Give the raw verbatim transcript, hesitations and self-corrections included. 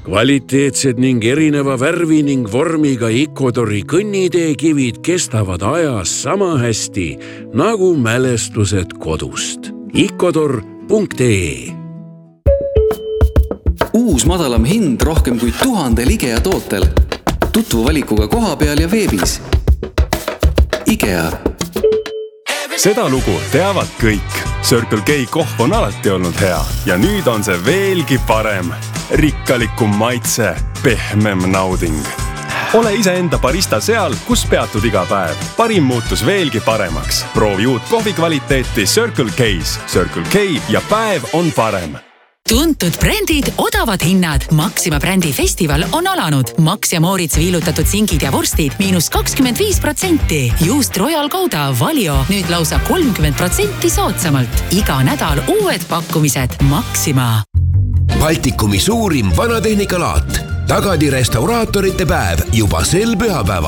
Kvaliteetsed ning erineva värvi ning vormiga Icodori kõnniteekivid kestavad ajas sama hästi nagu mälestused kodust. Icodor punkt ee Uus madalam hind rohkem kui tuhandel IKEA tootel. Tutvu valikuga koha peal ja veebis. IKEA. Seda lugu teavad kõik. Circle K kohv on alati olnud hea ja nüüd on see veelgi parem. Rikkalikum maitse, pehmem nauding. Ole ise enda barista seal, kus peatud iga päev. Parim muutus veelgi paremaks. Proovi uut kohvi kvaliteeti Circle K's. Circle K ja päev on parem. Tuntud brändid, odavad hinnad. Maxima brändi festival on alanud. Max ja Moritz viilutatud singid ja vorstid miinus kakskümmend viis protsenti. Juust Royal Gouda Valio nüüd lausa kolmkümmend protsenti soodsamalt. Iga nädal uued pakkumised. Maxima. Baltikumi suurim vanatehnikalaat. Tagadi restauraatorite päev juba sel pühapäeval.